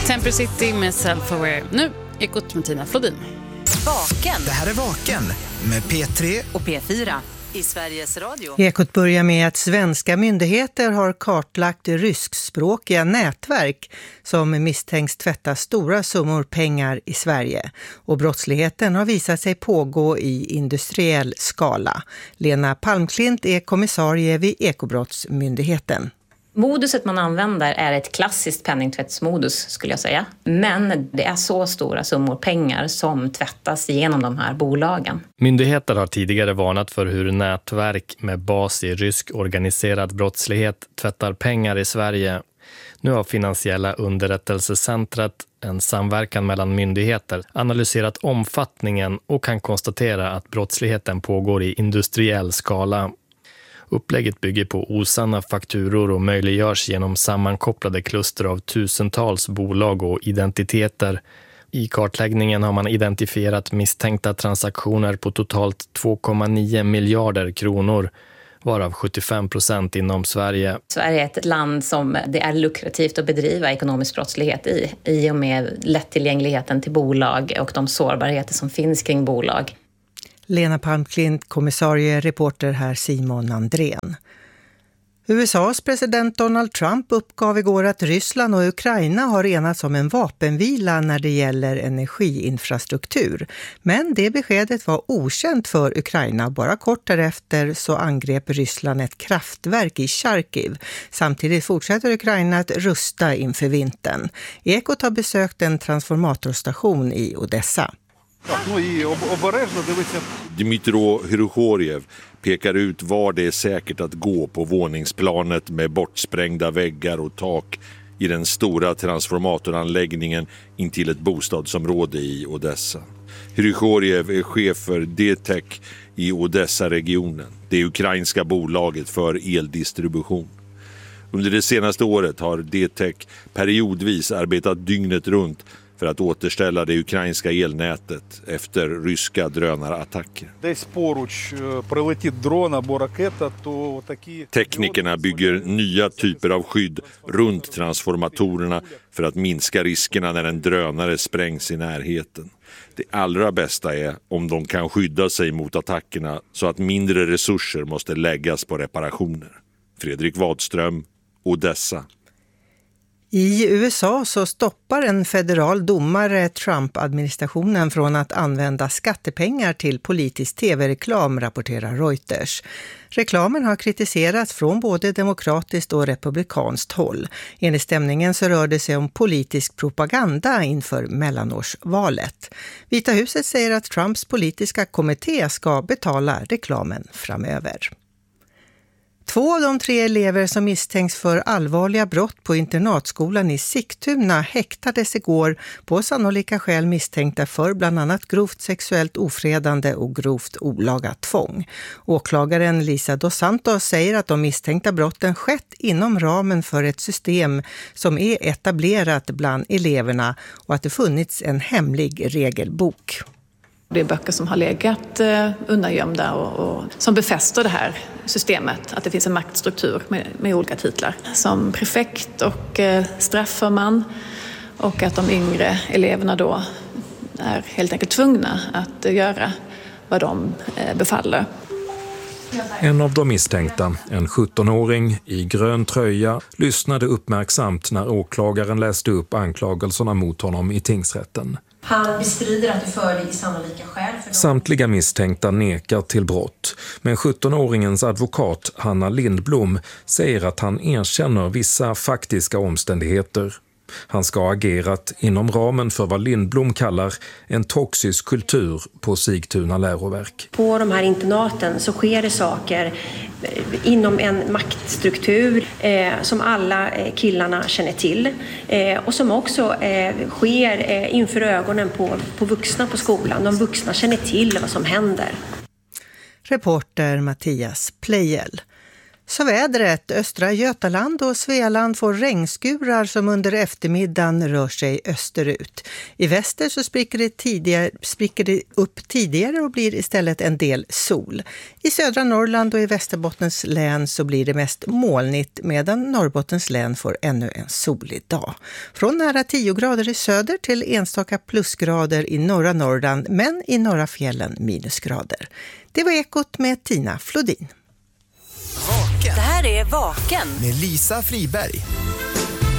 Temper City med Self-Aware. Nu Ekot med Tina Flodin. Vaken. Det här är Vaken med P3 och P4 i Sveriges Radio. Ekot börjar med att svenska myndigheter har kartlagt ryskspråkiga nätverk som misstänks tvätta stora summor pengar i Sverige. Och brottsligheten har visat sig pågå i industriell skala. Lena Palmklint är kommissarie vid Ekobrottsmyndigheten. Moduset man använder är ett klassiskt penningtvättsmodus skulle jag säga. Men det är så stora summor pengar som tvättas genom de här bolagen. Myndigheter har tidigare varnat för hur nätverk med bas i rysk organiserad brottslighet tvättar pengar i Sverige. Nu har Finansiella underrättelsecentret, en samverkan mellan myndigheter, analyserat omfattningen och kan konstatera att brottsligheten pågår i industriell skala. Upplägget bygger på osanna fakturor och möjliggörs genom sammankopplade kluster av tusentals bolag och identiteter. I kartläggningen har man identifierat misstänkta transaktioner på totalt 2,9 miljarder kronor, varav 75% inom Sverige. Sverige är ett land som det är lukrativt att bedriva ekonomisk brottslighet i och med lättillgängligheten till bolag och de sårbarheter som finns kring bolag. Lena Palmklint, kommissarie, reporter här Simon Andrén. USAs president Donald Trump uppgav igår att Ryssland och Ukraina har enats om en vapenvila när det gäller energiinfrastruktur. Men det beskedet var okänt för Ukraina. Bara kort därefter så angrep Ryssland ett kraftverk i Charkiv. Samtidigt fortsätter Ukraina att rusta inför vintern. Ekot har besökt en transformatorstation i Odessa. Dmytro Hrykhorev pekar ut var det är säkert att gå på våningsplanet med bortsprängda väggar och tak i den stora transformatoranläggningen intill ett bostadsområde i Odessa. Hrykhorev är chef för DTEK i Odessa-regionen, det ukrainska bolaget för eldistribution. Under det senaste året har DTEK periodvis arbetat dygnet runt för att återställa det ukrainska elnätet efter ryska drönarattacker. Teknikerna bygger nya typer av skydd runt transformatorerna för att minska riskerna när en drönare sprängs i närheten. Det allra bästa är om de kan skydda sig mot attackerna så att mindre resurser måste läggas på reparationer. Fredrik Wadström, Odessa. I USA så stoppar en federal domare Trump-administrationen från att använda skattepengar till politisk tv-reklam, rapporterar Reuters. Reklamen har kritiserats från både demokratiskt och republikanskt håll. Enligt stämningen så rör det sig om politisk propaganda inför mellanårsvalet. Vita huset säger att Trumps politiska kommitté ska betala reklamen framöver. 2 av de 3 elever som misstänks för allvarliga brott på internatskolan i Sigtuna häktades igår på sannolika skäl misstänkta för bland annat grovt sexuellt ofredande och grovt olaga tvång. Åklagaren Lisa Dos Santos säger att de misstänkta brotten skett inom ramen för ett system som är etablerat bland eleverna och att det funnits en hemlig regelbok. Det är böcker som har legat undangömda och som befäster det här systemet. Att det finns en maktstruktur med olika titlar. Som prefekt och strafförman. Och att de yngre eleverna då är helt enkelt tvungna att göra vad de befaller. En av de misstänkta, en 17-åring i grön tröja, lyssnade uppmärksamt när åklagaren läste upp anklagelserna mot honom i tingsrätten. Han bestrider att det föreligger sannolika skäl för dem. Samtliga misstänkta nekar till brott, men 17-åringens advokat Hanna Lindblom säger att han erkänner vissa faktiska omständigheter. Han ska ha agerat inom ramen för vad Lindblom kallar en toxisk kultur på Sigtuna läroverk. På de här internaten så sker det saker inom en maktstruktur som alla killarna känner till och som också sker inför ögonen på vuxna på skolan. De vuxna känner till vad som händer. Reporter Mattias Plejel. Så vädret. Östra Götaland och Svealand får regnskurar som under eftermiddagen rör sig österut. I väster så spricker det upp tidigare och blir istället en del sol. I södra Norrland och i Västerbottens län så blir det mest molnigt medan Norrbottens län får ännu en solig dag. Från nära 10 grader i söder till enstaka plusgrader i norra Norrland men i norra fjällen minusgrader. Det var Ekot med Tina Flodin. Vaken Det här är Vaken med Lisa Friberg.